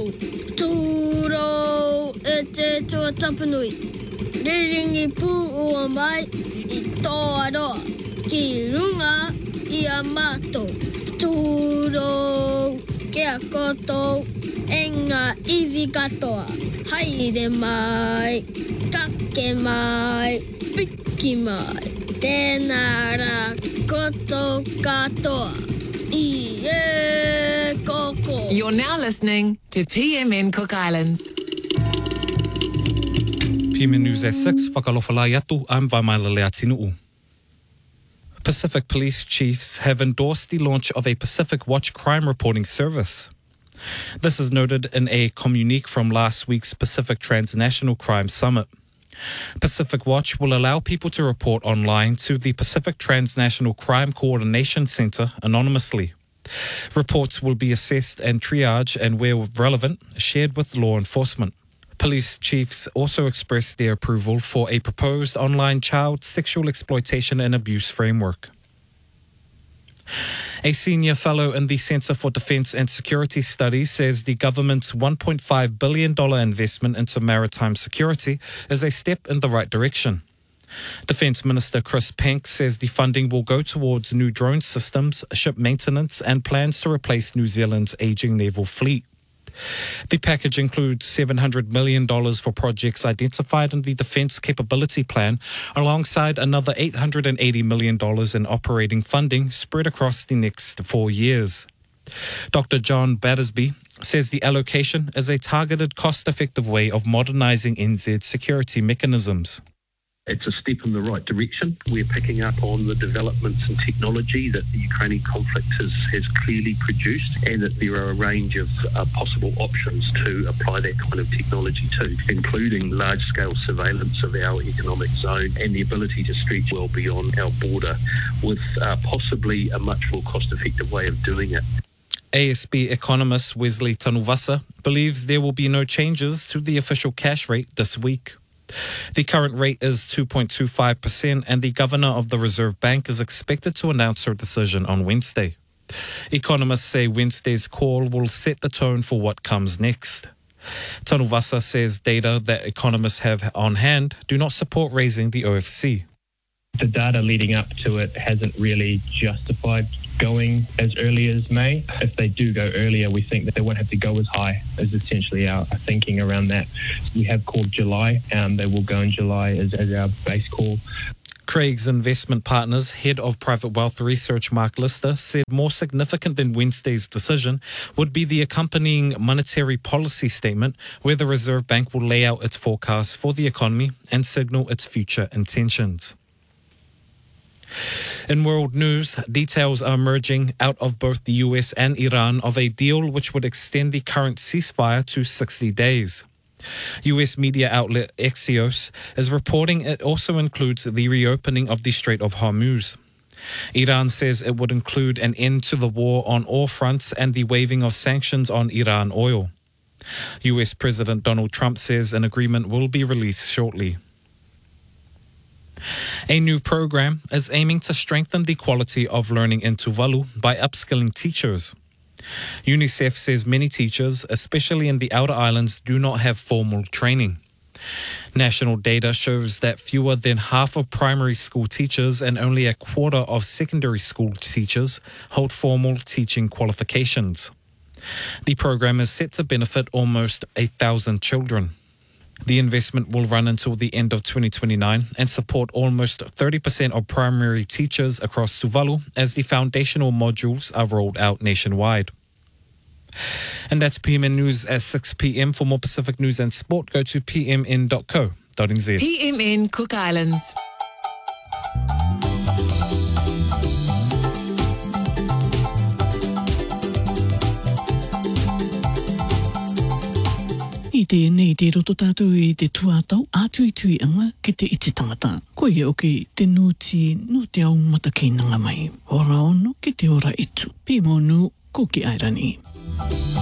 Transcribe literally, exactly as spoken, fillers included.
Tūro e te tua tapanui. Riringi pū ua mai I tō aroa. Ki runga I a mātou. Tūro kia kotou e ngā iwi katoa. Haere mai, kake mai, piki mai. Tēnā rā kotou katoa. I e koko. You're now listening to P M N Cook Islands. P M N News at six, whakalofalai atu, I'm Vaimailale Atinu'u. Pacific Police Chiefs have endorsed the launch of a Pacific Watch crime reporting service. This is noted in a communique from last week's Pacific Transnational Crime Summit. Pacific Watch will allow people to report online to the Pacific Transnational Crime Coordination Center anonymously. Reports will be assessed and triaged and, where relevant, shared with law enforcement. Police chiefs also expressed their approval for a proposed online child sexual exploitation and abuse framework. A senior fellow in the Centre for Defence and Security Studies says the government's one point five billion dollars investment into maritime security is a step in the right direction. Defence Minister Chris Penk says the funding will go towards new drone systems, ship maintenance and plans to replace New Zealand's ageing naval fleet. The package includes seven hundred million dollars for projects identified in the Defence Capability Plan, alongside another eight hundred eighty million dollars in operating funding spread across the next four years. Doctor John Battersby says the allocation is a targeted, cost-effective way of modernising N Z's security mechanisms. It's a step in the right direction. We're picking up on the developments in technology that the Ukrainian conflict has, has clearly produced, and that there are a range of uh, possible options to apply that kind of technology to, including large-scale surveillance of our economic zone and the ability to stretch well beyond our border with uh, possibly a much more cost-effective way of doing it. A S B economist Wesley Tanuvasa believes there will be no changes to the official cash rate this week. The current rate is two point two five percent, and the Governor of the Reserve Bank is expected to announce her decision on Wednesday. Economists say Wednesday's call will set the tone for what comes next. Tanuvasa says data that economists have on hand do not support raising the O F C. The data leading up to it hasn't really justified going as early as May. If they do go earlier, we think that they won't have to go as high, is essentially our thinking around that. We have called July, and they will go in July as, as our base call. Craig's Investment Partners head of private wealth research, Mark Lister, said more significant than Wednesday's decision would be the accompanying monetary policy statement, where the Reserve Bank will lay out its forecast for the economy and signal its future intentions. In world news, details are emerging out of both the U S and Iran of a deal which would extend the current ceasefire to sixty days. U S media outlet Axios is reporting it also includes the reopening of the Strait of Hormuz. Iran says it would include an end to the war on all fronts and the waiving of sanctions on Iran oil. U S President Donald Trump says an agreement will be released shortly. A new program is aiming to strengthen the quality of learning in Tuvalu by upskilling teachers. UNICEF says many teachers, especially in the outer islands, do not have formal training. National data shows that fewer than half of primary school teachers and only a quarter of secondary school teachers hold formal teaching qualifications. The program is set to benefit almost a thousand children. The investment will run until the end of twenty twenty-nine and support almost thirty percent of primary teachers across Tuvalu as the foundational modules are rolled out nationwide. And that's P M N News at six p.m. For more Pacific news and sport, go to p m n dot co dot n z. P M N Cook Islands. I tēnei te roto tātou I te tuātau ātui tui anga ki te iti tangata. Ko ia oki te nūti no te au mata kei nanga mai. Ora ono ki te ora itu. Pimo nu ko ki airani.